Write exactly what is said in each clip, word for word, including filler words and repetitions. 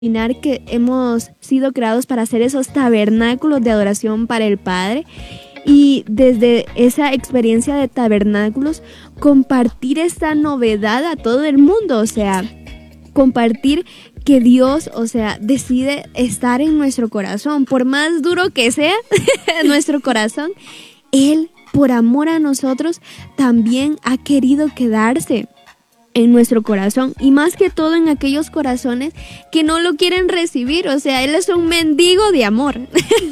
imaginar que hemos sido creados para hacer esos tabernáculos de adoración para el Padre y desde esa experiencia de tabernáculos compartir esta novedad a todo el mundo, o sea, compartir que Dios, o sea, decide estar en nuestro corazón, por más duro que sea nuestro corazón, Él, por amor a nosotros, también ha querido quedarse en nuestro corazón, y más que todo en aquellos corazones que no lo quieren recibir, o sea, Él es un mendigo de amor.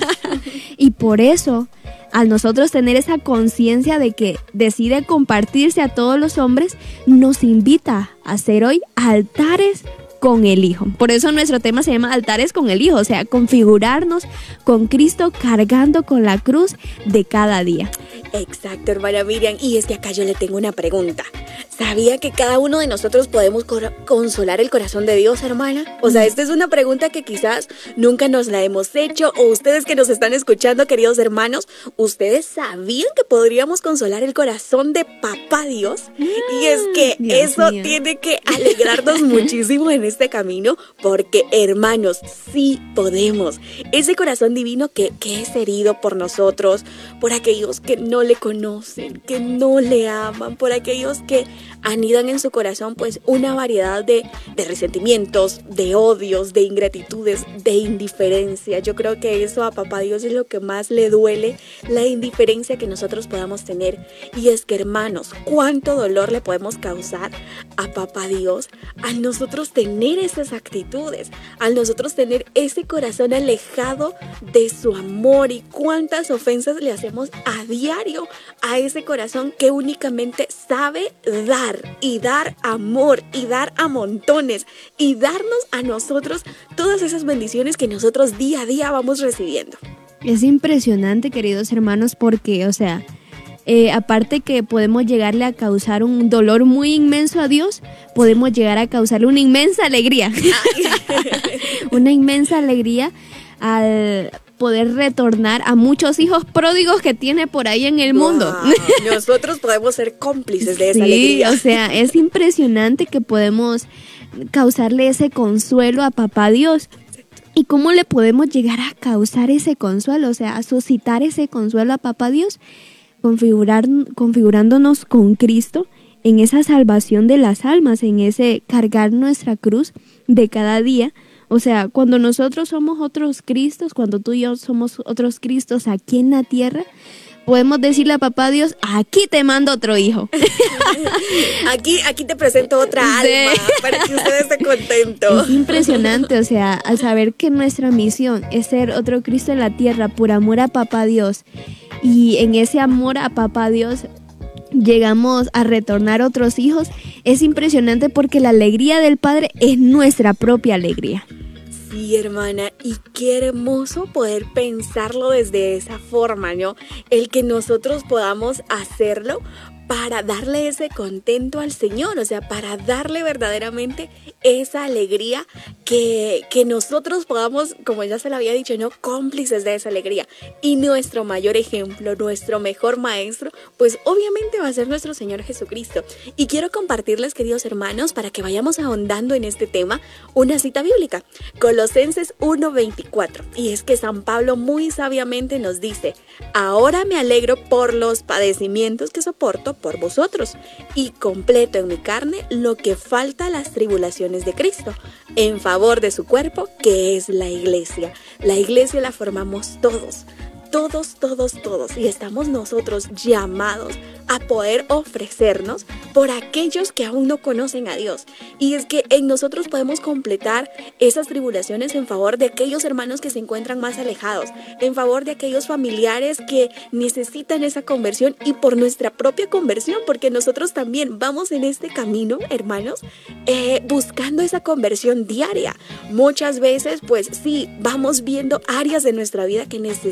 Y por eso, al nosotros tener esa conciencia de que decide compartirse a todos los hombres, nos invita a hacer hoy altares con el Hijo. Por eso nuestro tema se llama altares con el Hijo, o sea, configurarnos con Cristo cargando con la cruz de cada día. Exacto, hermana Miriam, y es que acá yo le tengo una pregunta. ¿Sabía que cada uno de nosotros podemos cor- consolar el corazón de Dios, hermana? O sea, esta es una pregunta que quizás nunca nos la hemos hecho, o ustedes que nos están escuchando, queridos hermanos, ¿ustedes sabían que podríamos consolar el corazón de Papá Dios? Y es que Dios eso mío. tiene que alegrarnos muchísimo en este camino, porque, hermanos, sí podemos. Ese corazón divino que, que es herido por nosotros, por aquellos que no le conocen, que no le aman, por aquellos que anidan en su corazón pues una variedad de, de resentimientos, de odios, de ingratitudes, de indiferencia. Yo creo que eso a Papá Dios es lo que más le duele, la indiferencia que nosotros podamos tener. Y es que, hermanos, cuánto dolor le podemos causar a Papá Dios al nosotros tener esas actitudes, al nosotros tener ese corazón alejado de su amor, y cuántas ofensas le hacemos a diario a ese corazón que únicamente sabe dar y dar amor y dar a montones y darnos a nosotros todas esas bendiciones que nosotros día a día vamos recibiendo. Es impresionante, queridos hermanos, porque, o sea, eh, aparte que podemos llegarle a causar un dolor muy inmenso a Dios, podemos llegar a causarle una inmensa alegría. Una inmensa alegría al poder retornar a muchos hijos pródigos que tiene por ahí en el Wow. mundo. Nosotros podemos ser cómplices de esa Sí, alegría. o sea, es impresionante que podemos causarle ese consuelo a Papá Dios. ¿Y cómo le podemos llegar a causar ese consuelo? O sea, a suscitar ese consuelo a Papá Dios, configurar, configurándonos con Cristo en esa salvación de las almas, en ese cargar nuestra cruz de cada día. O sea, cuando nosotros somos otros Cristos, cuando tú y yo somos otros Cristos aquí en la tierra, podemos decirle a Papá Dios, aquí te mando otro hijo. Aquí, aquí te presento otra Sí. alma para que usted esté contento. Es impresionante, o sea, al saber que nuestra misión es ser otro Cristo en la tierra por amor a Papá Dios, y en ese amor a Papá Dios llegamos a retornar otros hijos, es impresionante porque la alegría del Padre es nuestra propia alegría. Sí, hermana, y qué hermoso poder pensarlo desde esa forma, ¿no? El que nosotros podamos hacerlo para darle ese contento al Señor, o sea, para darle verdaderamente esa alegría, que, que nosotros podamos, como ya se lo había dicho, ¿no? Cómplices de esa alegría. Y nuestro mayor ejemplo, nuestro mejor maestro, pues obviamente va a ser nuestro Señor Jesucristo. Y quiero compartirles, queridos hermanos, para que vayamos ahondando en este tema, una cita bíblica, Colosenses uno veinticuatro. Y es que San Pablo muy sabiamente nos dice: ahora me alegro por los padecimientos que soporto por vosotros, y completo en mi carne lo que falta a las tribulaciones de Cristo, en favor de su cuerpo, que es la iglesia. La iglesia la formamos todos, todos, todos, todos, y estamos nosotros llamados a poder ofrecernos por aquellos que aún no conocen a Dios. Y es que en nosotros podemos completar esas tribulaciones en favor de aquellos hermanos que se encuentran más alejados, en favor de aquellos familiares que necesitan esa conversión, y por nuestra propia conversión, porque nosotros también vamos en este camino, hermanos, eh, buscando esa conversión diaria. Muchas veces, pues sí, vamos viendo áreas de nuestra vida que necesitan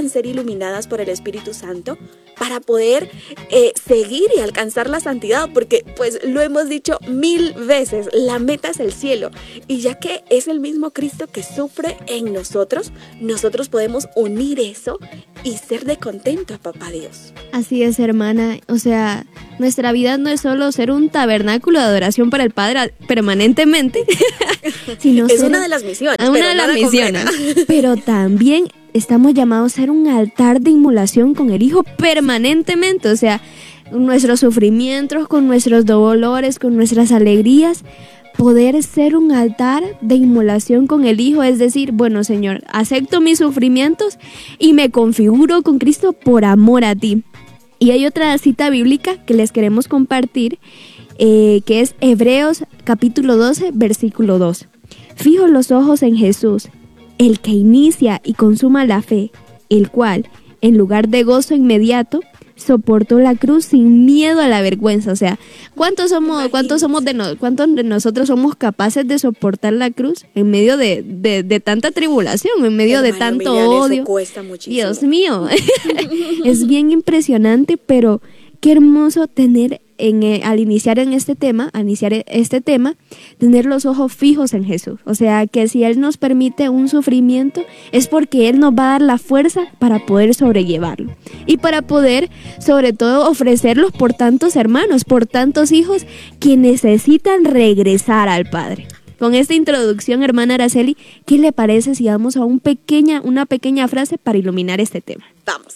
necesitan ser iluminadas por el Espíritu Santo para poder eh, seguir y alcanzar la santidad, porque pues lo hemos dicho mil veces, la meta es el cielo, y ya que es el mismo Cristo que sufre en nosotros, nosotros podemos unir eso y ser de contento a Papá Dios. Así es, hermana, o sea, nuestra vida no es solo ser un tabernáculo de adoración para el Padre permanentemente, sino es ser una de las misiones, una pero de no las la misiones, completa. pero también estamos llamados a ser un altar de inmolación con el Hijo permanentemente, o sea, nuestros sufrimientos, con nuestros dolores, con nuestras alegrías, poder ser un altar de inmolación con el Hijo, es decir, bueno, Señor, acepto mis sufrimientos y me configuro con Cristo por amor a ti. Y hay otra cita bíblica que les queremos compartir, eh, que es Hebreos capítulo doce, versículo dos. Fijo los ojos en Jesús, el que inicia y consuma la fe, el cual, en lugar de gozo inmediato, soportó la cruz sin miedo a la vergüenza. O sea, ¿cuántos somos, cuántos somos de no, cuántos de nosotros somos capaces de soportar la cruz en medio de, de, de tanta tribulación, en medio Hermano, de tanto Miriam, odio? eso cuesta muchísimo. Dios mío, es bien impresionante, pero qué hermoso tener en, eh, al iniciar en este tema, al iniciar este tema, tener los ojos fijos en Jesús. O sea, que si Él nos permite un sufrimiento, es porque Él nos va a dar la fuerza para poder sobrellevarlo. Y para poder, sobre todo, ofrecerlos por tantos hermanos, por tantos hijos que necesitan regresar al Padre. Con esta introducción, hermana Araceli, ¿qué le parece si vamos a un pequeña, una pequeña frase para iluminar este tema? Vamos.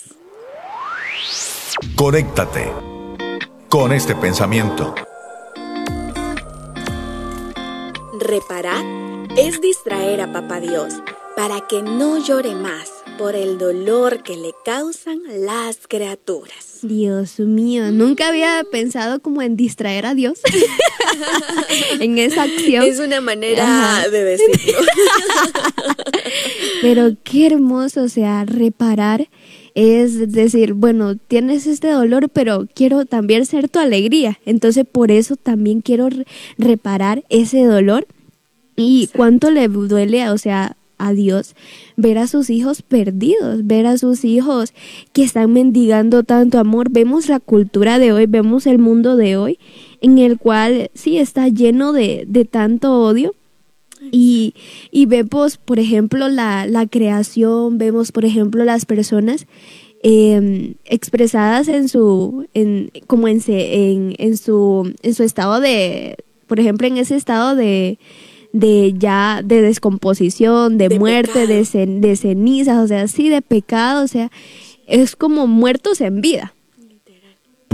Conéctate con este pensamiento. Reparar es distraer a Papá Dios para que no llore más por el dolor que le causan las criaturas. Dios mío, nunca había pensado como en distraer a Dios en esa acción. Es una manera Ajá. de decirlo. Pero qué hermoso, o sea, reparar es decir, bueno, tienes este dolor, pero quiero también ser tu alegría. Entonces, por eso también quiero re- reparar ese dolor. Y Exacto. cuánto le duele, o sea, a Dios ver a sus hijos perdidos, ver a sus hijos que están mendigando tanto amor. Vemos la cultura de hoy, vemos el mundo de hoy, en el cual sí está lleno de, de tanto odio. Y, y vemos, por ejemplo, la, la creación, vemos, por ejemplo, las personas eh, expresadas en su, en, como en, se, en, en, su, en su estado de, por ejemplo, en ese estado de, de ya, de descomposición, de, de muerte, de, cen, de cenizas, o sea, sí, de pecado, o sea, es como muertos en vida.